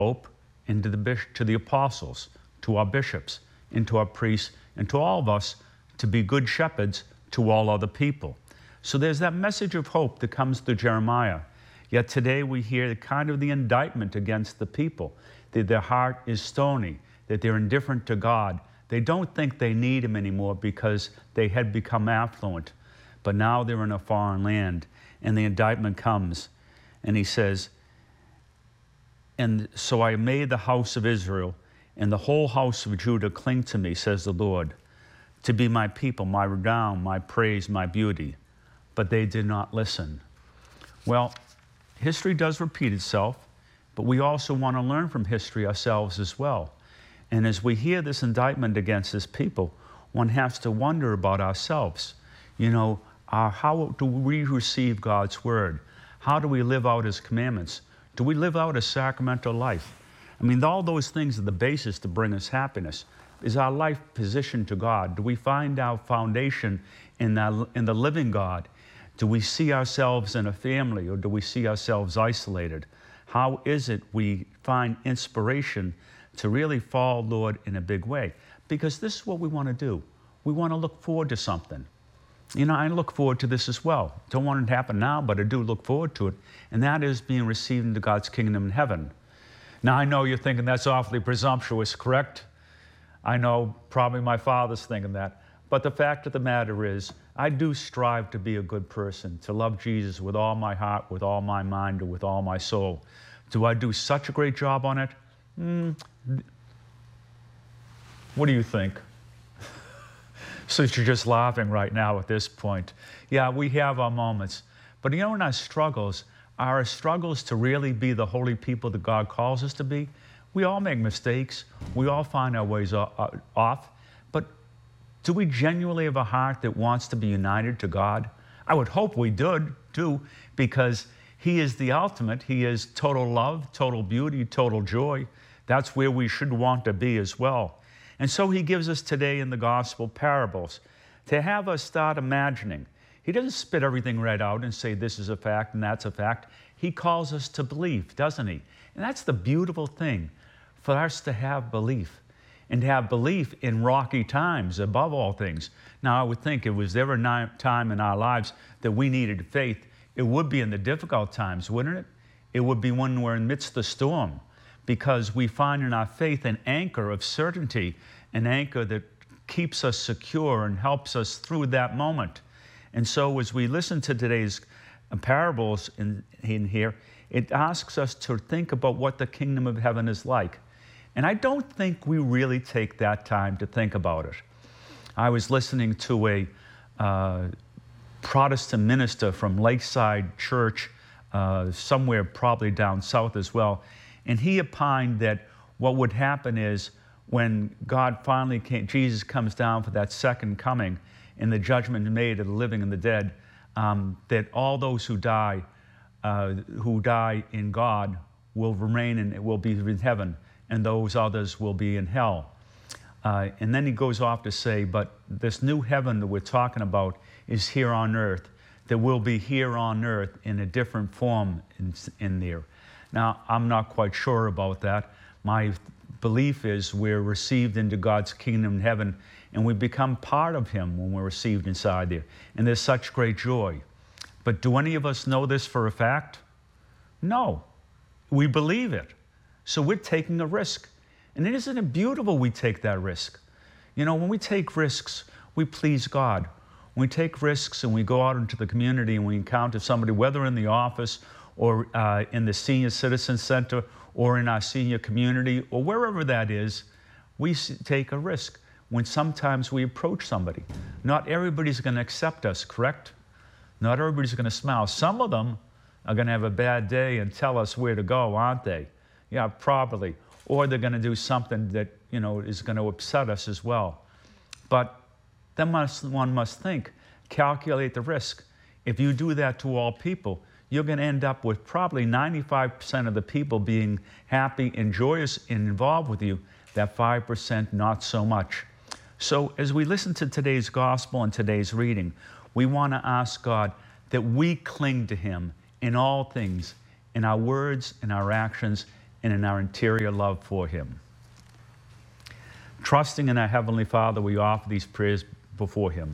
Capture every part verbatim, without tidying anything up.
Pope and to the, bishop, to the apostles, to our bishops, and to our priests, and to all of us to be good shepherds to all other people. So there's that message of hope that comes through Jeremiah. Yet today we hear kind of the indictment against the people, that their heart is stony, that they're indifferent to God. They don't think they need him anymore because they had become affluent. But now they're in a foreign land, and the indictment comes, and he says, "And so I made the house of Israel and the whole house of Judah cling to me, says the Lord, to be my people, my renown, my praise, my beauty. But they did not listen." Well, history does repeat itself, but we also want to learn from history ourselves as well. And as we hear this indictment against this people, one has to wonder about ourselves. You know, uh, how do we receive God's word? How do we live out his commandments? Do we live out a sacramental life? I mean, all those things are the basis to bring us happiness. Is our life positioned to God? Do we find our foundation in the, in the living God? Do we see ourselves in a family, or do we see ourselves isolated? How is it we find inspiration to really follow Lord in a big way? Because this is what we want to do. We want to look forward to something. You know, I look forward to this as well. Don't want it to happen now, but I do look forward to it. And that is being received into God's kingdom in heaven. Now, I know you're thinking that's awfully presumptuous, correct? I know probably my father's thinking that. But the fact of the matter is, I do strive to be a good person, to love Jesus with all my heart, with all my mind, and with all my soul. Do I do such a great job on it? Mm, what do you think? So you're just laughing right now at this point. Yeah, we have our moments. But you know, in our struggles, our struggles to really be the holy people that God calls us to be, we all make mistakes. We all find our ways off. But do we genuinely have a heart that wants to be united to God? I would hope we did, too, because he is the ultimate. He is total love, total beauty, total joy. That's where we should want to be as well. And so he gives us today in the gospel parables to have us start imagining. He doesn't spit everything right out and say this is a fact and that's a fact. He calls us to believe, doesn't he? And that's the beautiful thing, for us to have belief, and to have belief in rocky times above all things. Now, I would think if was there a time in our lives that we needed faith, it would be in the difficult times, wouldn't it? It would be when we're amidst the storm, because we find in our faith an anchor of certainty, an anchor that keeps us secure and helps us through that moment. And so as we listen to today's parables in, in here, it asks us to think about what the kingdom of heaven is like. And I don't think we really take that time to think about it. I was listening to a uh, Protestant minister from Lakeside Church, uh, somewhere probably down south as well, and he opined that what would happen is when God finally came, Jesus comes down for that second coming, and the judgment made of the living and the dead, um, that all those who die, uh, who die in God will remain and will be in heaven, and those others will be in hell. Uh, and then he goes off to say, but this new heaven that we're talking about is here on earth, that will be here on earth in a different form in, in there. Now, I'm not quite sure about that. My belief is we're received into God's kingdom in heaven, and we become part of him when we're received inside there. And there's such great joy. But do any of us know this for a fact? No. We believe it. So we're taking a risk. And isn't it beautiful we take that risk? You know, when we take risks, we please God. When we take risks and we go out into the community and we encounter somebody, whether in the office or uh, in the senior citizen center or in our senior community or wherever that is, we take a risk when sometimes we approach somebody. Not everybody's going to accept us, correct? Not everybody's going to smile. Some of them are going to have a bad day and tell us where to go, aren't they? Yeah, probably. Or they're going to do something that, you know, is going to upset us as well. But then must, one must think, calculate the risk. If you do that to all people, you're going to end up with probably ninety-five percent of the people being happy and joyous and involved with you, that five percent not so much. So as we listen to today's gospel and today's reading, we want to ask God that we cling to him in all things, in our words, in our actions, and in our interior love for Him. Trusting in our Heavenly Father, we offer these prayers before Him.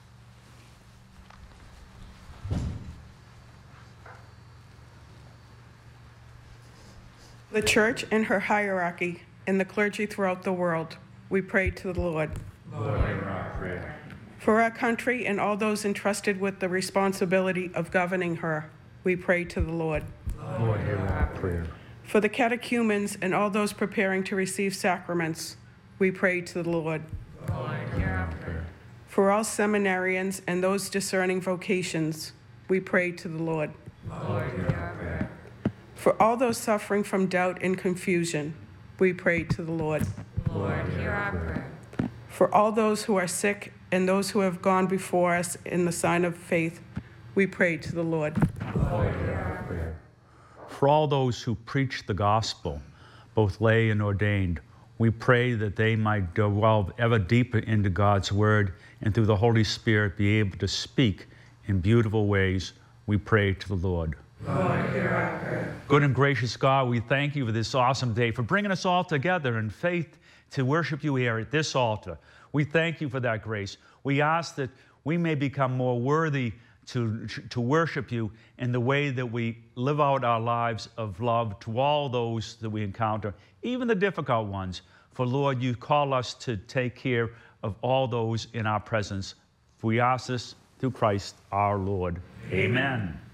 The Church and her hierarchy and the clergy throughout the world, we pray to the Lord. Lord, hear our prayer. For our country and all those entrusted with the responsibility of governing her, we pray to the Lord. Lord, hear our prayer. For the catechumens and all those preparing to receive sacraments, we pray to the Lord. Lord, hear our prayer. For all seminarians and those discerning vocations, we pray to the Lord. Lord, hear our prayer. For all those suffering from doubt and confusion, we pray to the Lord. Lord, hear our prayer. For all those who are sick and those who have gone before us in the sign of faith, we pray to the Lord. Lord, hear our prayer. For all those who preach the gospel, both lay and ordained, we pray that they might delve ever deeper into God's word and through the Holy Spirit be able to speak in beautiful ways. We pray to the Lord. Lord, hear our prayer. Good and gracious God, we thank you for this awesome day, for bringing us all together in faith to worship you here at this altar. We thank you for that grace. We ask that we may become more worthy to, to worship you in the way that we live out our lives of love to all those that we encounter, even the difficult ones. For Lord, you call us to take care of all those in our presence. We ask this through Christ our Lord. Amen. Amen.